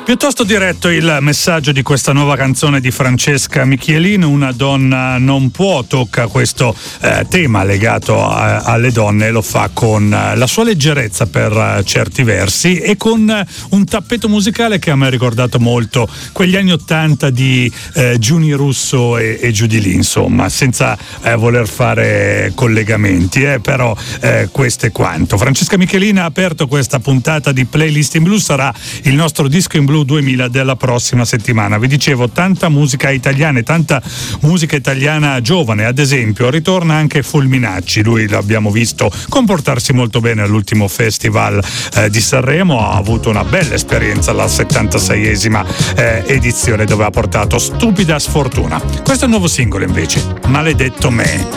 Piuttosto diretto il messaggio di questa nuova canzone di Francesca Michelin, Una donna non può, tocca questo tema legato alle donne, lo fa con la sua leggerezza per certi versi e con un tappeto musicale che a me ha ricordato molto quegli anni '80 di Giuni Russo e Giù di lì, insomma, senza voler fare collegamenti, però questo è quanto. Francesca Michelin ha aperto questa puntata di Playlist in Blu, sarà il nostro disco in Blu 2000 della prossima settimana. Vi dicevo, tanta musica italiana e tanta musica italiana giovane. Ad esempio ritorna anche Fulminacci, lui l'abbiamo visto comportarsi molto bene all'ultimo festival di Sanremo, ha avuto una bella esperienza alla 76esima edizione dove ha portato Stupida Sfortuna. Questo è il nuovo singolo invece, Maledetto me.